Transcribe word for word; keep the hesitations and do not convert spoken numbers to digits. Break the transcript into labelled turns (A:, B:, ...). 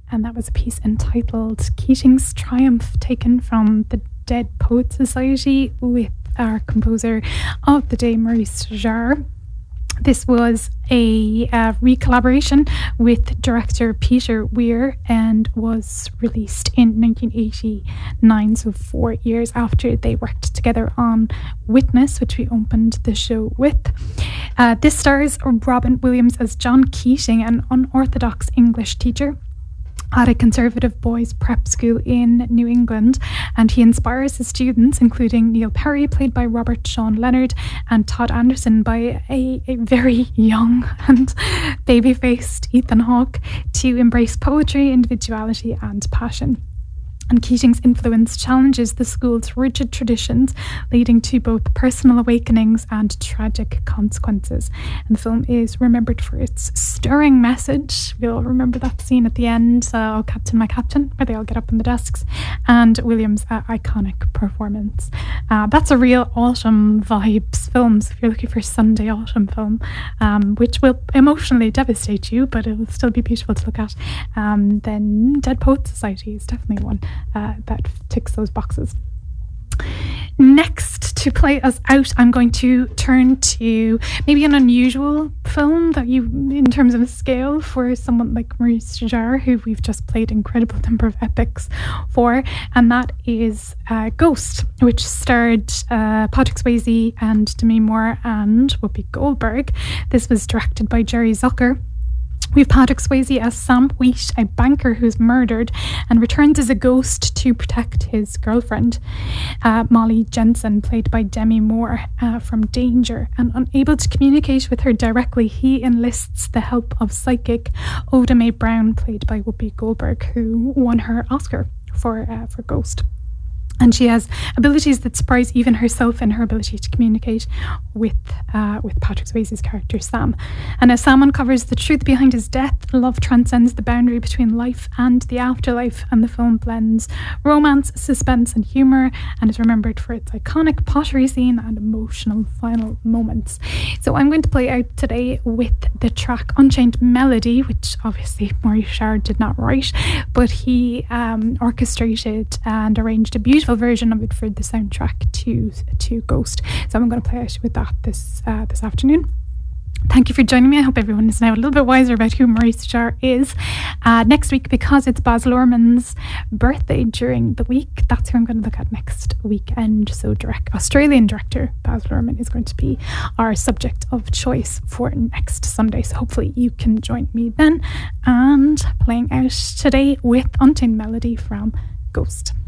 A: and that was a piece entitled Keating's Triumph, taken from the Dead Poets Society with our composer of the day, Maurice Jarre. This was a uh, re-collaboration with director Peter Weir and was released in nineteen eighty-nine, so four years after they worked together on Witness, which we opened the show with. Uh, this stars Robin Williams as John Keating, an unorthodox English teacher at a conservative boys' prep school in New England, and he inspires his students, including Neil Perry, played by Robert Sean Leonard, and Todd Anderson by a, a very young and baby-faced Ethan Hawke, to embrace poetry, individuality and passion. And Keating's influence challenges the school's rigid traditions, leading to both personal awakenings and tragic consequences. And the film is remembered for its stirring message. We'll remember that scene at the end, uh, Oh Captain, My Captain, where they all get up in the desks, and Williams' uh, iconic performance. Uh, that's a real autumn vibes film, so if you're looking for a Sunday autumn film, um, which will emotionally devastate you, but it will still be beautiful to look at, um, then Dead Poets Society is definitely one Uh, that ticks those boxes. Next, to play us out, I'm going to turn to maybe an unusual film that you, in terms of a scale, for someone like Maurice Jarre, who we've just played an incredible number of epics for, and that is uh, Ghost, which starred uh, Patrick Swayze and Demi Moore and Whoopi Goldberg. This was directed by Jerry Zucker. We have Patrick Swayze as Sam Wheat, a banker who's murdered and returns as a ghost to protect his girlfriend. Uh, Molly Jensen, played by Demi Moore, uh, from danger, and unable to communicate with her directly, he enlists the help of psychic Oda Mae Brown, played by Whoopi Goldberg, who won her Oscar for uh, for Ghost. And she has abilities that surprise even herself in her ability to communicate with uh, with Patrick Swayze's character Sam. And as Sam uncovers the truth behind his death, love transcends the boundary between life and the afterlife, and the film blends romance, suspense and humour, and is remembered for its iconic pottery scene and emotional final moments. So I'm going to play out today with the track Unchained Melody, which obviously Maurice Jarre did not write, but he um, orchestrated and arranged a beautiful version of it for the soundtrack to to Ghost. So I'm going to play out with that this uh, this afternoon. Thank you for joining me. I hope everyone is now a little bit wiser about who Maurice Jarre is. Uh, next week, because it's Baz Luhrmann's birthday during the week, that's who I'm going to look at next weekend. So direct Australian director Baz Luhrmann is going to be our subject of choice for next Sunday. So hopefully you can join me then. And playing out today with Unchained Melody from Ghost.